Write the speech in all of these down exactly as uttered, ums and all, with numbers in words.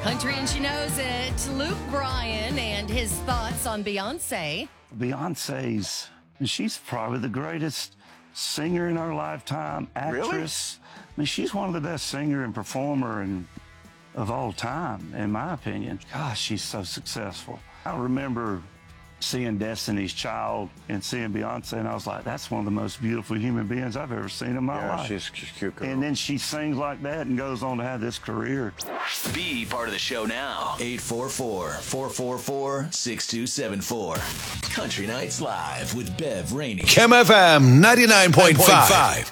Country and she knows it. Luke Bryan and his thoughts on Beyonce. Beyonce's, she's probably the greatest singer in our lifetime, actress. Really? I mean, she's one of the best singer and performer and of all time, in my opinion. Gosh, she's so successful. I remember seeing Destiny's Child and seeing Beyonce, and I was like, that's one of the most beautiful human beings I've ever seen in my yeah, life. She's, she's cute girl. And then she sings like that and goes on to have this career. Be part of the show now. eight four four, four four four, six two seven four. Country Nights Live with Bev Rainey. Chem F M ninety-nine point five.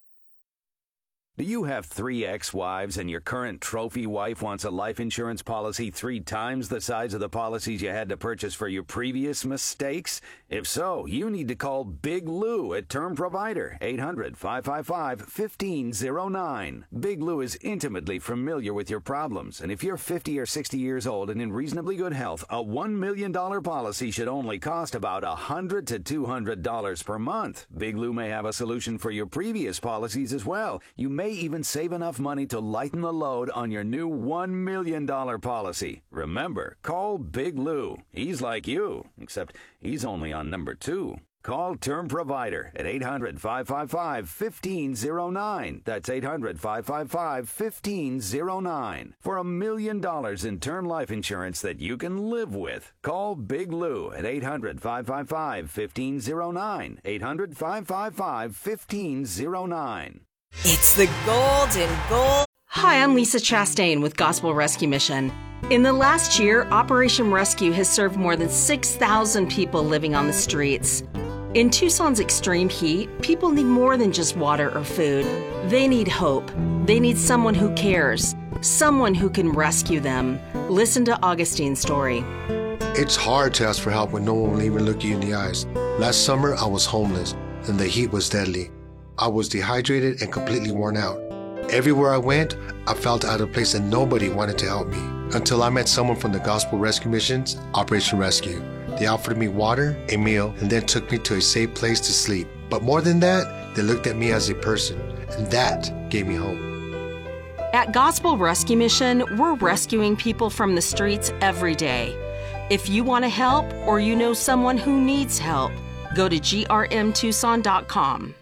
Do you have three ex-wives and your current trophy wife wants a life insurance policy three times the size of the policies you had to purchase for your previous mistakes? If so, you need to call Big Lou at Term Provider, eight hundred, five five five, one five zero nine. Big Lou is intimately familiar with your problems, and if you're fifty or sixty years old and in reasonably good health, a one million dollars policy should only cost about one hundred to two hundred dollars per month. Big Lou may have a solution for your previous policies as well. You may even save enough money to lighten the load on your new one million dollars policy. Remember, call Big Lou. He's like you, except he's only on number two. Call Term Provider at eight hundred, five five five, one five zero nine. That's eight hundred, five five five, one five zero nine. For a million dollars in term life insurance that you can live with. Call Big Lou at eight hundred, five five five, one five zero nine. eight hundred, five five five, one five zero nine. It's the golden goal. Hi, I'm Lisa Chastain with Gospel Rescue Mission. In the last year, Operation Rescue has served more than six thousand people living on the streets. In Tucson's extreme heat, people need more than just water or food. They need hope. They need someone who cares, someone who can rescue them. Listen to Augustine's story. It's hard to ask for help when no one will even look you in the eyes. Last summer, I was homeless, and the heat was deadly. I was dehydrated and completely worn out. Everywhere I went, I felt out of place and nobody wanted to help me. Until I met someone from the Gospel Rescue Mission's Operation Rescue. They offered me water, a meal, and then took me to a safe place to sleep. But more than that, they looked at me as a person, and that gave me hope. At Gospel Rescue Mission, we're rescuing people from the streets every day. If you want to help or you know someone who needs help, go to G R M Tucson dot com.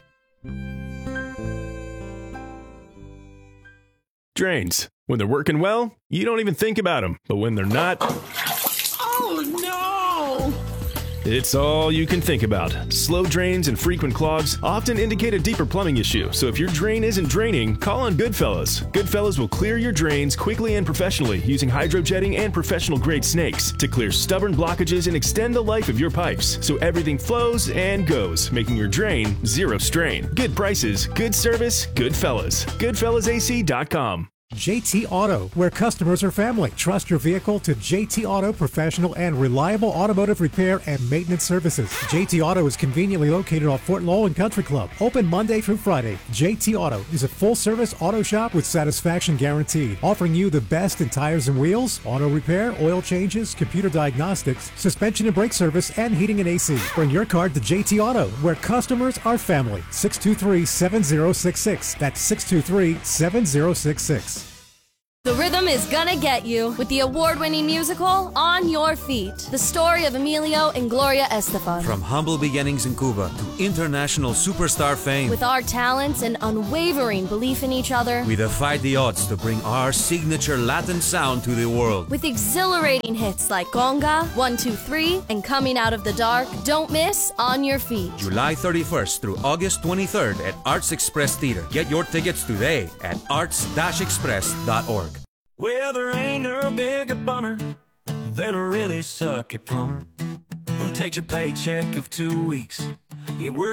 Drains. When they're working well, you don't even think about them. But when they're not... Oh, no! It's all you can think about. Slow drains and frequent clogs often indicate a deeper plumbing issue. So if your drain isn't draining, call on Goodfellas. Goodfellas will clear your drains quickly and professionally using hydrojetting and professional-grade snakes to clear stubborn blockages and extend the life of your pipes so everything flows and goes, making your drain zero strain. Good prices, good service, Goodfellas. Goodfellas A C dot com. J T Auto, where customers are family. Trust your vehicle to J T Auto professional and reliable automotive repair and maintenance services. J T Auto is conveniently located off Fort Lowell and Country Club. Open Monday through Friday. J T Auto is a full-service auto shop with satisfaction guaranteed, offering you the best in tires and wheels, auto repair, oil changes, computer diagnostics, suspension and brake service, and heating and A C. Bring your car to J T Auto, where customers are family. six two three, seven zero six six. That's six two three, seven zero six six. The rhythm is gonna get you with the award-winning musical On Your Feet, the story of Emilio and Gloria Estefan. From humble beginnings in Cuba to international superstar fame. With our talents and unwavering belief in each other, we defied the odds to bring our signature Latin sound to the world. With exhilarating hits like Conga, One Two Three, and Coming Out of the Dark, don't miss On Your Feet. July thirty-first through August twenty-third at Arts Express Theater. Get your tickets today at arts dash express dot org. Well, there ain't no bigger bummer than a really sucky plumber who takes a paycheck of two weeks. He works